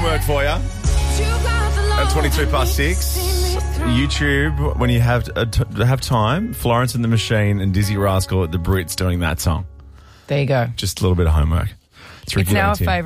homework for you. At 22 past 6, YouTube, when you have time, Florence and the Machine and Dizzy Rascal at the Brits doing that song. There you go. Just a little bit of homework. It's now a favourite.